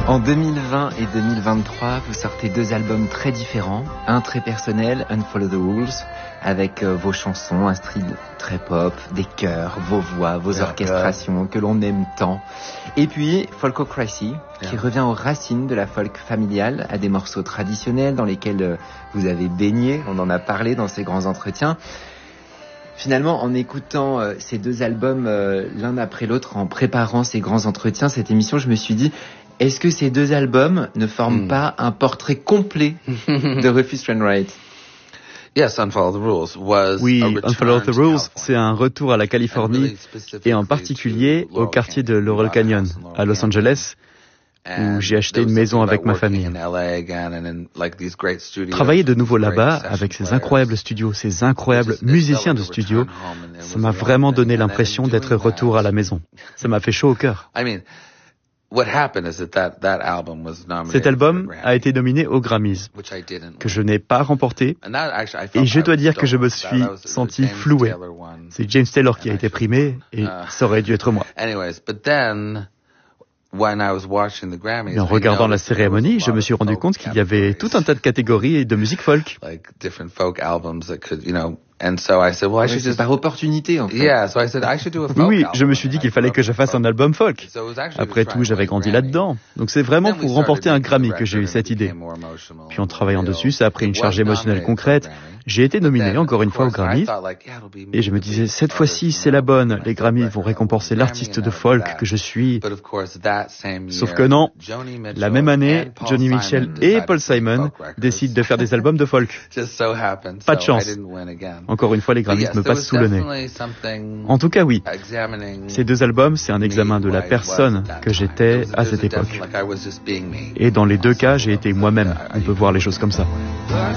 En 2020 et 2023, vous sortez deux albums très différents. Un très personnel, Unfollow the Rules, avec vos chansons, un style très pop, des chœurs, vos voix, vos orchestrations que l'on aime tant. Et puis Folkocracy, qui revient aux racines de la folk familiale, à des morceaux traditionnels dans lesquels vous avez baigné. On en a parlé dans ces grands entretiens. Finalement, en écoutant ces deux albums l'un après l'autre, en préparant ces grands entretiens, cette émission, je me suis dit, est-ce que ces deux albums ne forment pas un portrait complet de Rufus Wainwright? Oui, Unfollow the Rules, c'est un retour à la Californie et en particulier au quartier de Laurel Canyon, à Los Angeles, où j'ai acheté une maison avec ma famille. Travailler de nouveau là-bas, avec ces incroyables studios, ces incroyables musiciens de studio, ça m'a vraiment donné l'impression d'être retour à la maison. Ça m'a fait chaud au cœur. Cet album a été nominé aux Grammys, que je n'ai pas remporté, et je dois dire que je me suis senti floué. C'est James Taylor qui a été primé, et ça aurait dû être moi. Mais en regardant la cérémonie, je me suis rendu compte qu'il y avait tout un tas de catégories de musique folk. C'est par opportunité, en fait. Oui, je me suis dit qu'il fallait que je fasse un album folk. Après tout, j'avais grandi là-dedans. Donc c'est vraiment pour remporter un Grammy que j'ai eu cette idée. Puis en travaillant dessus, ça a pris une charge émotionnelle concrète. J'ai été nominé encore une fois aux Grammys. Et je me disais, cette fois-ci, c'est la bonne. Les Grammys vont récompenser l'artiste de folk que je suis. Sauf que non. La même année, Joni Mitchell et Paul Simon décident de faire des albums de folk. Pas de chance. Encore une fois, les Grammys me passent sous le nez. En tout cas, oui. Ces deux albums, c'est un examen de la personne que j'étais à cette époque. Et dans les deux cas, j'ai été moi-même. On peut voir les choses comme ça.